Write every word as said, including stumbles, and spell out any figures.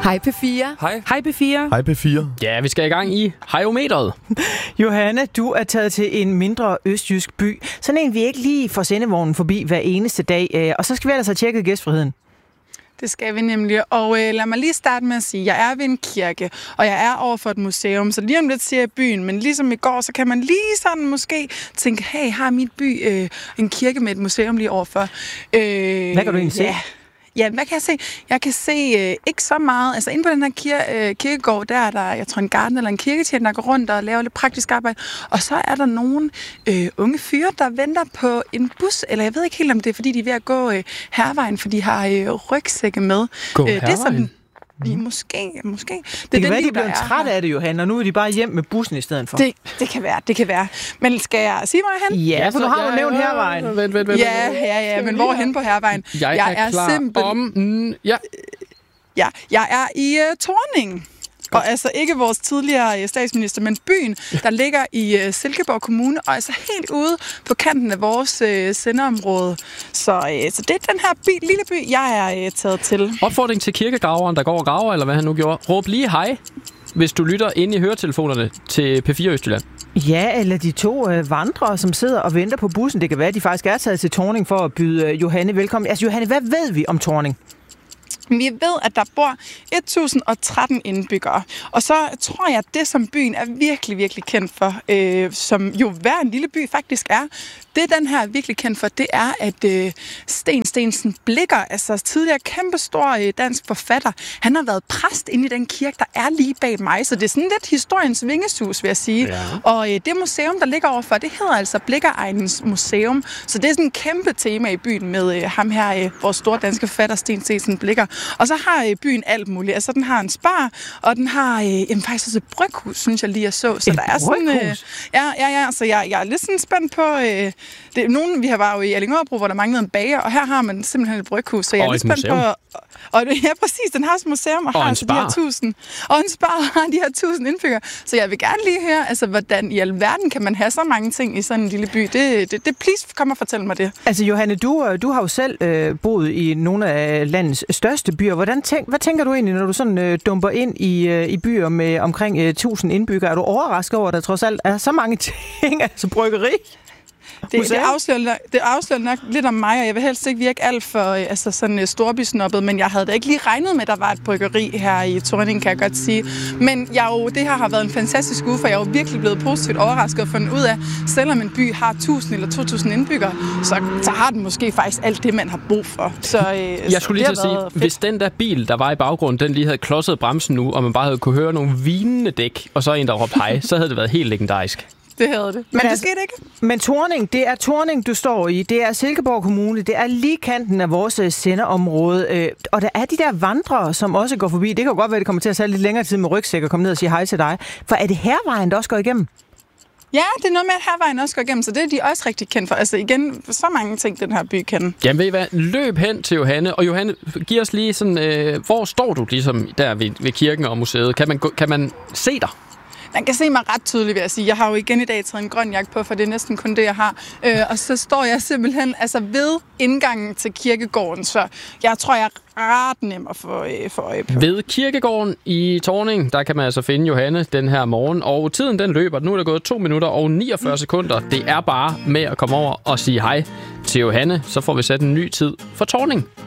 Hej P fire. Hej. Hej P fire. Hej P fire. Ja, vi skal i gang i Hejometeret. Johanne, du er taget til en mindre østjysk by. Sådan en, vi ikke lige får sendevognen forbi hver eneste dag. Og så skal vi altså have tjekket gæstfriheden. Det skal vi nemlig, og øh, lad mig lige starte med at sige, at jeg er ved en kirke, og jeg er over for et museum, så lige om lidt siger jeg byen, men ligesom i går, så kan man lige sådan måske tænke, hey, har mit by øh, en kirke med et museum lige overfor? Øh, Hvad kan du egentlig se? Ja. Ja, hvad kan jeg se? Jeg kan se øh, ikke så meget. Altså inde på den her kir- øh, kirkegård, der er der, jeg tror, en garden eller en kirketjener, der går rundt og laver lidt praktisk arbejde. Og så er der nogle øh, unge fyre, der venter på en bus. Eller jeg ved ikke helt, om det er, fordi de er ved at gå øh, hervejen, for de har øh, rygsække med. Gå øh, det er sådan, Mm. Måske, måske. Det, det kan være, de bliver træt af det, Johanne, og nu er de bare hjem med bussen i stedet for. Det, det kan være, det kan være. Men skal jeg sige, hvor jeg er hen? Ja, for nu har ja, du nævnt ja, hervejen. Vent, vent, vent. Ja, ja, ja, men hvor hen på hervejen? Jeg, jeg er, er klar simpel... om... Mm, ja. ja, jeg er i uh, Thorning. Og altså ikke vores tidligere statsminister, men byen, der ligger i uh, Silkeborg Kommune, og altså helt ude på kanten af vores uh, sendeområde. Så, uh, så det er den her by, lille by, jeg er uh, taget til. Opfordring til kirkegraveren, der går og graver, eller hvad han nu gjorde. Råb lige hej, hvis du lytter inde i høretelefonerne til P fire Østjylland. Ja, eller de to øh, vandrere, som sidder og venter på bussen. Det kan være, at de faktisk er taget til Thorning for at byde øh, Johanne velkommen. Altså Johanne, hvad ved vi om Thorning? Vi ved, at der bor et tusind og tretten indbyggere. Og så tror jeg, at det, som byen er virkelig, virkelig kendt for, øh, som jo hver en lille by faktisk er, det den her er virkelig kendt for, det er, at øh, Sten Stensen Blicher, altså tidligere kæmpestor øh, dansk forfatter, han har været præst inde i den kirke, der er lige bag mig. Så det er sådan lidt historiens vingesus, vil jeg sige. Ja. Og øh, det museum, der ligger overfor, det hedder altså Blicheregnens Museum. Så det er sådan en kæmpe tema i byen med øh, ham her, øh, vores store danske forfatter, Sten Stensen Blicher. Og så har øh, byen alt muligt. Altså, den har en spar, og den har øh, jamen, faktisk også et bryghus, synes jeg lige, jeg så. Så et der er sådan, øh, ja, ja, ja. Så jeg, jeg er lidt sådan spændt på... Øh, det, nogen, vi har var jo i Allingåbro, hvor der manglede en bager, og her har man simpelthen et bryghus. Så jeg er lidt spændt museum. på... Og, ja, præcis, den har et museum, og, og har altså de her tusind. Og en spar har de her tusind indbyggere. Så jeg vil gerne lige høre, altså, hvordan i alverden kan man have så mange ting i sådan en lille by? Det, det, det please, kom og fortæl mig det. Altså, Johanne, du, du har jo selv øh, boet i nogle af landets største byer. Hvordan tænk, hvad tænker du egentlig, når du sådan øh, dumper ind i, øh, i byer med omkring øh, tusind indbyggere? Er du overrasket over, at der trods alt er så mange ting, altså bryggeri? Det, det, afslører, det afslører nok lidt om mig, og jeg vil helst ikke virke alt for altså sådan storbysnobbet, men jeg havde da ikke lige regnet med, at der var et bryggeri her i Thorning, kan jeg godt sige. Men jeg jo, det her har været en fantastisk uge, for jeg er jo virkelig blevet positivt overrasket og fundet ud af, selvom en by har tusind eller to tusind indbyggere, så, så har den måske faktisk alt det, man har brug for. Så, øh, jeg skulle lige til at sige, fedt. Hvis den der bil, der var i baggrunden, den lige havde klodset bremsen nu, og man bare havde kunne høre nogle vinende dæk, og så en, der råbte hej, så havde det været helt legendarisk. Det havde det. Men, men det altså, skete ikke. Men Thorning, det er Thorning, du står i. Det er Silkeborg Kommune. Det er lige kanten af vores sendeområde. Og der er de der vandrere, som også går forbi. Det kan jo godt være, det kommer til at tage lidt længere tid med rygsæk og komme ned og sige hej til dig. For er det hervejen, der også går igennem? Ja, det er noget med, at hervejen også går igennem, så det er de også rigtig kendt for. Altså igen, så mange ting, den her by kender. Jamen ved I hvad, løb hen til Johanne, og Johanne, giv os lige sådan, øh, hvor står du ligesom der ved, ved kirken og museet? Kan man, kan man se dig? Man kan se mig ret tydeligt, vil jeg sige. Jeg har jo igen i dag taget en grøn jakke på, for det er næsten kun det, jeg har. Øh, og så står jeg simpelthen altså ved indgangen til kirkegården, så jeg tror, jeg er ret nem at få, øh, få øje på. Ved kirkegården i Thorning, der kan man altså finde Johanne den her morgen, og tiden den løber. Nu er der gået to minutter og niogfyrre mm. sekunder. Det er bare med at komme over og sige hej til Johanne, så får vi sat en ny tid for Thorning.